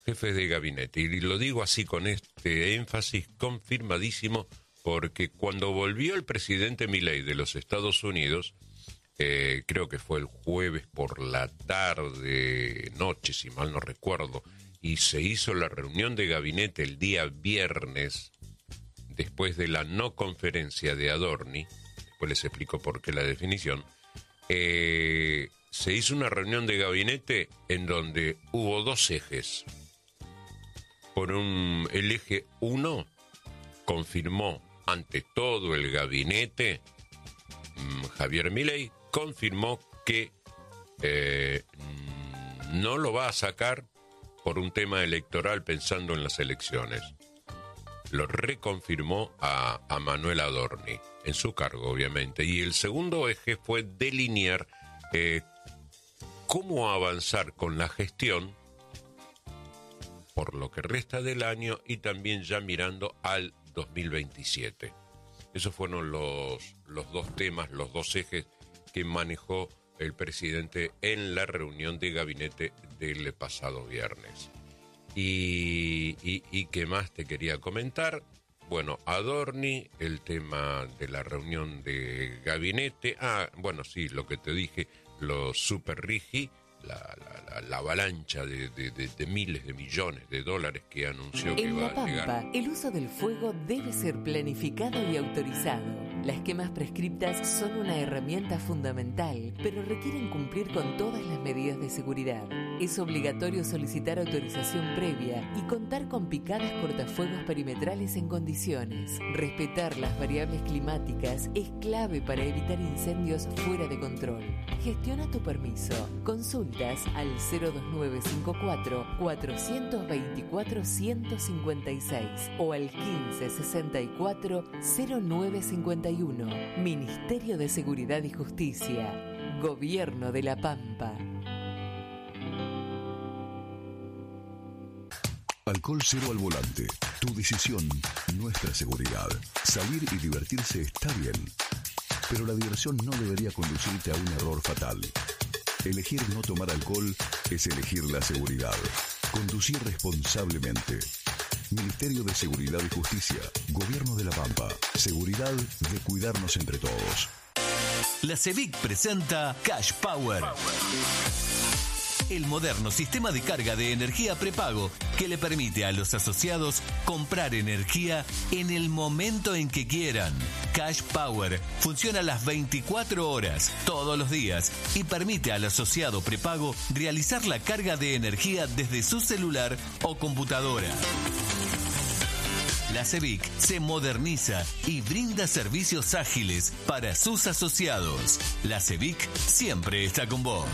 jefes de gabinete. Y lo digo así con este énfasis confirmadísimo, porque cuando volvió el presidente Milei de los Estados Unidos, creo que fue el jueves por la tarde, noche, si mal no recuerdo, y se hizo la reunión de gabinete el día viernes, después de la no conferencia de Adorni, después les explico por qué la definición, se hizo una reunión de gabinete en donde hubo dos ejes. El eje 1 confirmó ante todo el gabinete, Javier Milei confirmó que no lo va a sacar por un tema electoral pensando en las elecciones. Lo reconfirmó a Manuel Adorni, en su cargo, obviamente. Y el segundo eje fue delinear cómo avanzar con la gestión por lo que resta del año y también ya mirando al 2027. Esos fueron los dos temas, los dos ejes que manejó el presidente en la reunión de gabinete del pasado viernes. ¿Y qué más te quería comentar? Bueno, Adorni, el tema de la reunión de gabinete. Bueno, sí, lo que te dije, los super rigi, la avalancha de miles de millones de dólares que anunció que va a llegar. En La Pampa, el uso del fuego debe ser planificado y autorizado. Las quemas prescriptas son una herramienta fundamental, pero requieren cumplir con todas las medidas de seguridad. Es obligatorio solicitar autorización previa y contar con picadas cortafuegos perimetrales en condiciones. Respetar las variables climáticas es clave para evitar incendios fuera de control. Gestiona tu permiso. Consultas al 02954 424 156 o al 1564 0951. Ministerio de Seguridad y Justicia. Gobierno de La Pampa. Alcohol cero al volante. Tu decisión, nuestra seguridad. Salir y divertirse está bien, pero la diversión no debería conducirte a un error fatal. Elegir no tomar alcohol es elegir la seguridad. Conducir responsablemente. Ministerio de Seguridad y Justicia. Gobierno de La Pampa. Seguridad de cuidarnos entre todos. La CEVIC presenta Cash Power. El moderno sistema de carga de energía prepago que le permite a los asociados comprar energía en el momento en que quieran. Cash Power funciona las 24 horas, todos los días, y permite al asociado prepago realizar la carga de energía desde su celular o computadora. La CEVIC se moderniza y brinda servicios ágiles para sus asociados. La CEVIC siempre está con vos.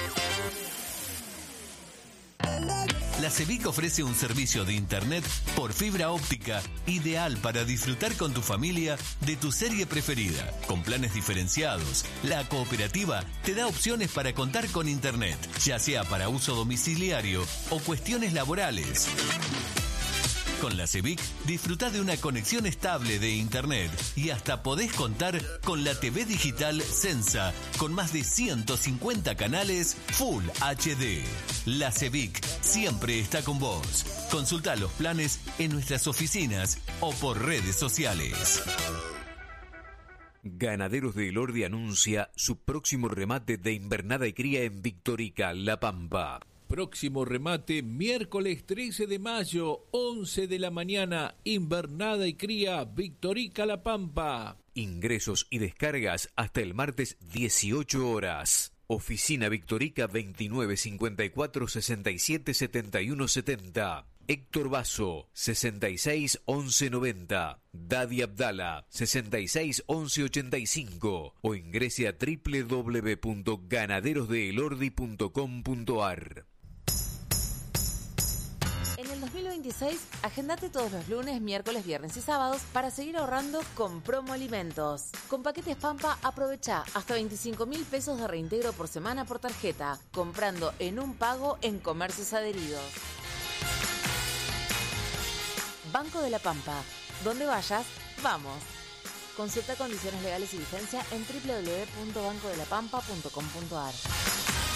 La CEVIC ofrece un servicio de internet por fibra óptica ideal para disfrutar con tu familia de tu serie preferida. Con planes diferenciados, la cooperativa te da opciones para contar con internet, ya sea para uso domiciliario o cuestiones laborales. Con la CEVIC disfruta de una conexión estable de internet y hasta podés contar con la TV digital Sensa con más de 150 canales Full HD. La CEVIC siempre está con vos. Consulta los planes en nuestras oficinas o por redes sociales. Ganaderos de Elordi anuncia su próximo remate de invernada y cría en Victorica, La Pampa. Próximo remate, miércoles 13 de mayo, 11 de la mañana, invernada y cría, Victorica, La Pampa. Ingresos y descargas hasta el martes 18 horas. Oficina Victorica 2954 67 71 70. Héctor Basso 66 11 90. Dadi Abdala 66 11 85. O ingrese a www.ganaderosdeelordi.com.ar. En el 2026, agendate todos los lunes, miércoles, viernes y sábados para seguir ahorrando con Promo Alimentos. Con Paquetes Pampa, aprovecha hasta 25.000 pesos de reintegro por semana por tarjeta, comprando en un pago en comercios adheridos. Banco de la Pampa. Donde vayas, vamos. Consulta condiciones legales y vigencia en www.bancodelapampa.com.ar.